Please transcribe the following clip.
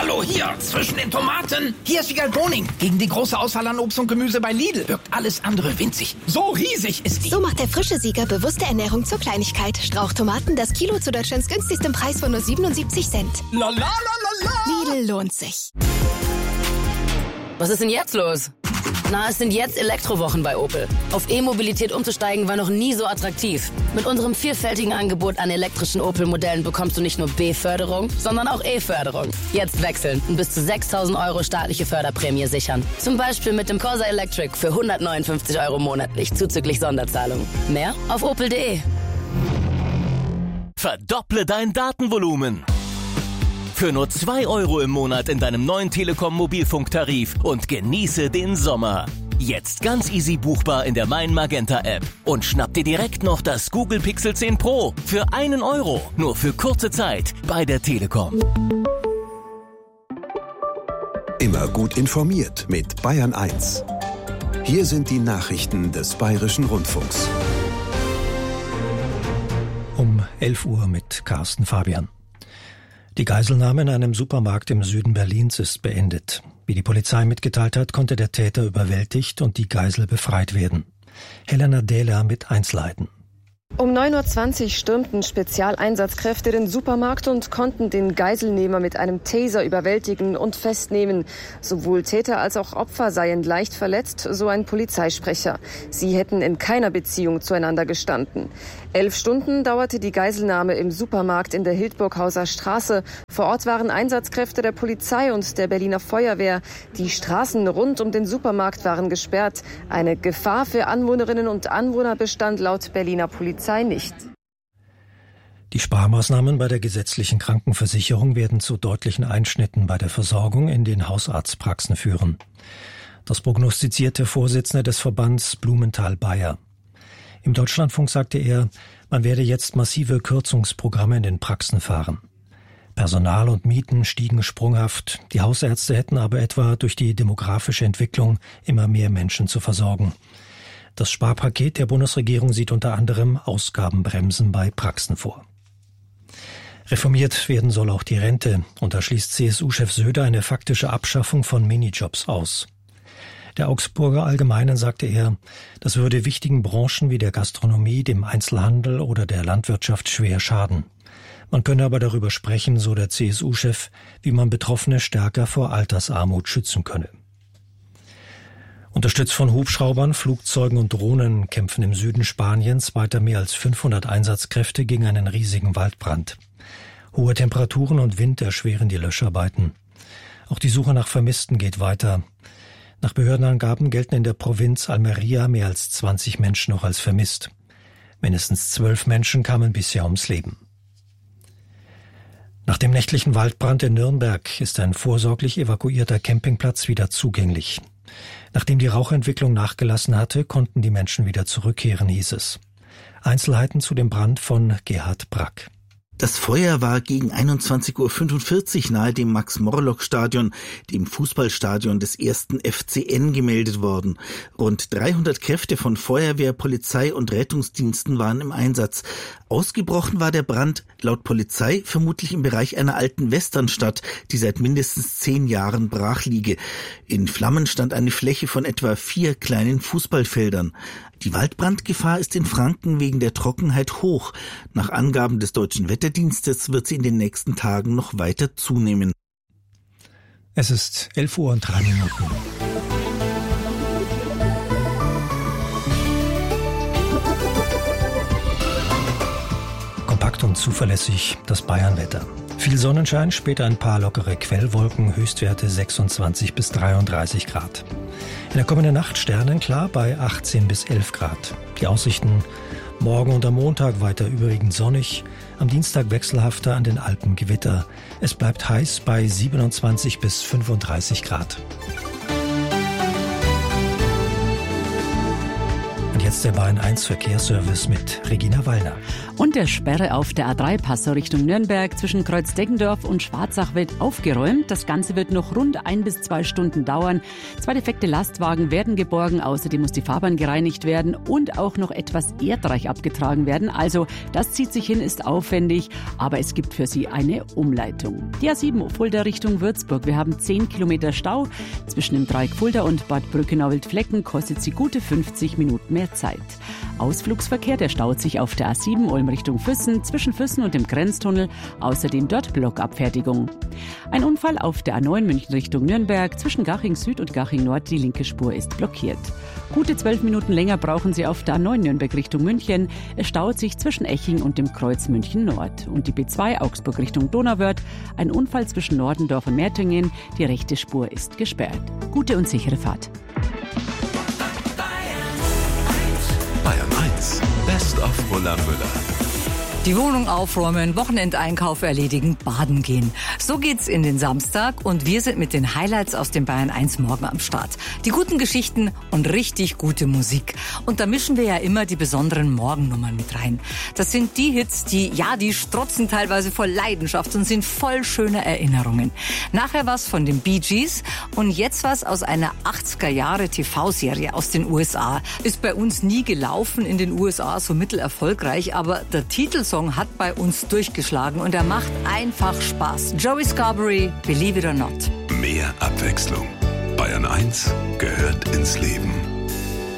Hallo, hier, zwischen den Tomaten. Hier ist Wiegald Boning. Gegen die große Auswahl an Obst und Gemüse bei Lidl wirkt alles andere winzig. So riesig ist die. So macht der frische Sieger bewusste Ernährung zur Kleinigkeit. Strauchtomaten, das Kilo zu Deutschlands günstigstem Preis von nur 77 Cent. La la la la la. Lidl lohnt sich. Was ist denn jetzt los? Na, es sind jetzt Elektrowochen bei Opel. Auf E-Mobilität umzusteigen war noch nie so attraktiv. Mit unserem vielfältigen Angebot an elektrischen Opel-Modellen bekommst du nicht nur B-Förderung, sondern auch E-Förderung. Jetzt wechseln und bis zu 6.000 € staatliche Förderprämie sichern. Zum Beispiel mit dem Corsa Electric für 159 € monatlich, zuzüglich Sonderzahlung. Mehr auf opel.de. Verdopple dein Datenvolumen. Für nur 2 € im Monat in deinem neuen Telekom-Mobilfunktarif und genieße den Sommer. Jetzt ganz easy buchbar in der Mein Magenta App. Und schnapp dir direkt noch das Google Pixel 10 Pro für 1 €. Nur für kurze Zeit bei der Telekom. Immer gut informiert mit Bayern 1. Hier sind die Nachrichten des Bayerischen Rundfunks. Um 11 Uhr mit Carsten Fabian. Die Geiselnahme in einem Supermarkt im Süden Berlins ist beendet. Wie die Polizei mitgeteilt hat, konnte der Täter überwältigt und die Geisel befreit werden. Helena Dehler mit Einzelheiten. Um 9.20 Uhr stürmten Spezialeinsatzkräfte den Supermarkt und konnten den Geiselnehmer mit einem Taser überwältigen und festnehmen. Sowohl Täter als auch Opfer seien leicht verletzt, so ein Polizeisprecher. Sie hätten in keiner Beziehung zueinander gestanden. 11 Stunden dauerte die Geiselnahme im Supermarkt in der Hildburghauser Straße. Vor Ort waren Einsatzkräfte der Polizei und der Berliner Feuerwehr. Die Straßen rund um den Supermarkt waren gesperrt. Eine Gefahr für Anwohnerinnen und Anwohner bestand laut Berliner Polizei nicht. Die Sparmaßnahmen bei der gesetzlichen Krankenversicherung werden zu deutlichen Einschnitten bei der Versorgung in den Hausarztpraxen führen. Das prognostiziert der Vorsitzende des Verbands Blumenthal-Bayer. Im Deutschlandfunk sagte er, man werde jetzt massive Kürzungsprogramme in den Praxen fahren. Personal und Mieten stiegen sprunghaft. Die Hausärzte hätten aber etwa durch die demografische Entwicklung immer mehr Menschen zu versorgen. Das Sparpaket der Bundesregierung sieht unter anderem Ausgabenbremsen bei Praxen vor. Reformiert werden soll auch die Rente, und da schließt CSU-Chef Söder eine faktische Abschaffung von Minijobs aus. Der Augsburger Allgemeinen sagte er, das würde wichtigen Branchen wie der Gastronomie, dem Einzelhandel oder der Landwirtschaft schwer schaden. Man könne aber darüber sprechen, so der CSU-Chef, wie man Betroffene stärker vor Altersarmut schützen könne. Unterstützt von Hubschraubern, Flugzeugen und Drohnen kämpfen im Süden Spaniens weiter mehr als 500 Einsatzkräfte gegen einen riesigen Waldbrand. Hohe Temperaturen und Wind erschweren die Löscharbeiten. Auch die Suche nach Vermissten geht weiter. Nach Behördenangaben gelten in der Provinz Almería mehr als 20 Menschen noch als vermisst. Mindestens 12 Menschen kamen bisher ums Leben. Nach dem nächtlichen Waldbrand in Nürnberg ist ein vorsorglich evakuierter Campingplatz wieder zugänglich. Nachdem die Rauchentwicklung nachgelassen hatte, konnten die Menschen wieder zurückkehren, hieß es. Einzelheiten zu dem Brand von Gerhard Brack. Das Feuer war gegen 21:45 Uhr nahe dem Max-Morlock-Stadion, dem Fußballstadion des 1. FCN, gemeldet worden. Rund 300 Kräfte von Feuerwehr, Polizei und Rettungsdiensten waren im Einsatz. Ausgebrochen war der Brand laut Polizei vermutlich im Bereich einer alten Westernstadt, die seit mindestens 10 Jahren brach liege. In Flammen stand eine Fläche von etwa 4 kleinen Fußballfeldern. Die Waldbrandgefahr ist in Franken wegen der Trockenheit hoch. Nach Angaben des Deutschen Wetterdienstes wird sie in den nächsten Tagen noch weiter zunehmen. Es ist 11:03 Uhr. Kompakt und zuverlässig das Bayernwetter. Viel Sonnenschein, später ein paar lockere Quellwolken, Höchstwerte 26 bis 33 Grad. In der kommenden Nacht sternenklar bei 18 bis 11 Grad. Die Aussichten morgen und am Montag weiter überwiegend sonnig, am Dienstag wechselhafter, an den Alpen Gewitter. Es bleibt heiß bei 27 bis 35 Grad. Und jetzt jetzt der Bayern 1 Verkehrsservice mit Regina Wallner. Und der Sperre auf der A3-Passer Richtung Nürnberg zwischen Kreuz-Deggendorf und Schwarzach wird aufgeräumt. Das Ganze wird noch rund 1 bis 2 Stunden dauern. 2 defekte Lastwagen werden geborgen. Außerdem muss die Fahrbahn gereinigt werden und auch noch etwas Erdreich abgetragen werden. Also das zieht sich hin, ist aufwendig, aber es gibt für Sie eine Umleitung. Die A7 Fulda Richtung Würzburg. Wir haben 10 Kilometer Stau. Zwischen dem Dreieck Fulda und Bad Brückenau-Wildflecken kostet sie gute 50 Minuten mehr Zeit. Ausflugsverkehr, der staut sich auf der A7 Ulm Richtung Füssen, zwischen Füssen und dem Grenztunnel. Außerdem dort Blockabfertigung. Ein Unfall auf der A9 München Richtung Nürnberg. Zwischen Gaching Süd und Gaching Nord, die linke Spur ist blockiert. Gute 12 Minuten länger brauchen Sie auf der A9 Nürnberg Richtung München. Es staut sich zwischen Eching und dem Kreuz München Nord. Und die B2 Augsburg Richtung Donauwörth. Ein Unfall zwischen Nordendorf und Mertingen. Die rechte Spur ist gesperrt. Gute und sichere Fahrt. Bayern 1, Best of Ulla Müller. Die Wohnung aufräumen, Wochenendeinkauf erledigen, baden gehen. So geht's in den Samstag und wir sind mit den Highlights aus dem Bayern 1 Morgen am Start. Die guten Geschichten und richtig gute Musik. Und da mischen wir ja immer die besonderen Morgennummern mit rein. Das sind die Hits, die strotzen teilweise vor Leidenschaft und sind voll schöner Erinnerungen. Nachher was von den Bee Gees und jetzt was aus einer 80er Jahre TV-Serie aus den USA. Ist bei uns nie gelaufen, in den USA so mittelerfolgreich, aber der Titelsong hat bei uns durchgeschlagen und er macht einfach Spaß. Joey Scarbury, Believe It or Not. Mehr Abwechslung. Bayern 1 gehört ins Leben.